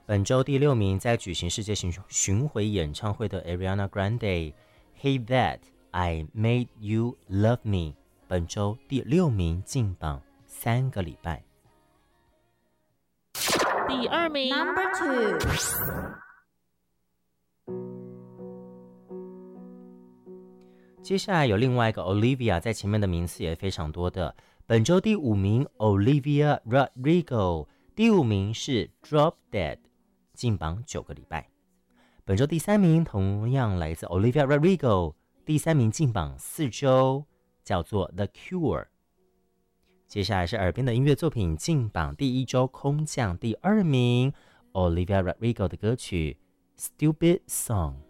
本周第6名，在举行世界巡回演唱会的 Ariana Grande，Hey That I Made You Love Me， 本周第6名进榜3个礼拜。 第2名 Number 2。 接下来有另外一个 Olivia， 在前面的名次也非常多的。本周第5名 Olivia Rodrigo， 第5名是 Drop Dead， 进榜9个礼拜。本周第3名同样来自 Olivia Rodrigo， 第3名进榜4周，叫做 The Cure。 接下来是耳边的音乐作品，进榜第1周空降第2名 Olivia Rodrigo 的歌曲 Stupid Song。